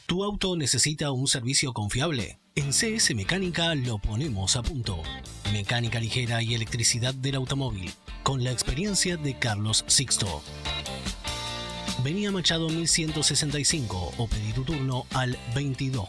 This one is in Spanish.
¿Tu auto necesita un servicio confiable? En CS Mecánica lo ponemos a punto. Mecánica ligera y electricidad del automóvil, con la experiencia de Carlos Sixto. Vení a Machado 1165 o pedí tu turno al 22